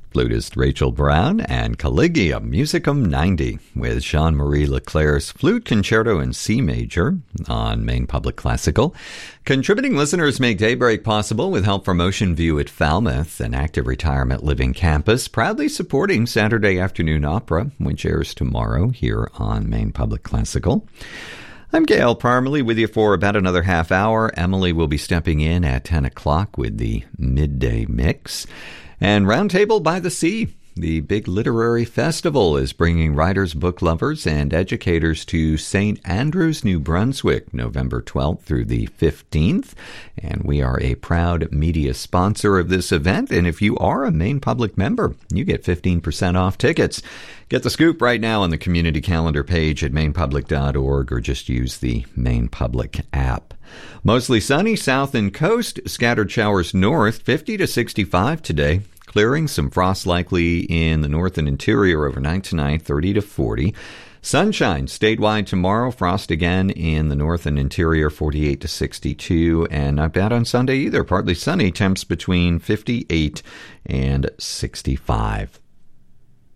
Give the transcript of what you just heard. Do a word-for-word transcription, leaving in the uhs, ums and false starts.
Flutist Rachel Brown and Collegium Musicum ninety with Jean-Marie Leclerc's Flute Concerto in C Major on Maine Public Classical. Contributing listeners make Daybreak possible with help from Ocean View at Falmouth, an active retirement living campus, proudly supporting Saturday Afternoon Opera, which airs tomorrow here on Maine Public Classical. I'm Gail Parmalee with you for about another half hour. Emily will be stepping in at ten o'clock with the Midday Mix. And Roundtable by the Sea, the big literary festival, is bringing writers, book lovers, and educators to Saint Andrews, New Brunswick, November twelfth through the fifteenth. And we are a proud media sponsor of this event. And if you are a Maine Public member, you get fifteen percent off tickets. Get the scoop right now on the community calendar page at maine public dot org or just use the Maine Public app. Mostly sunny south and coast, scattered showers north, fifty to sixty-five today. Clearing, some frost likely in the north and interior overnight tonight, thirty to forty. Sunshine statewide tomorrow, frost again in the north and interior, forty-eight to sixty-two. And not bad on Sunday either, partly sunny, temps between fifty-eight and sixty-five.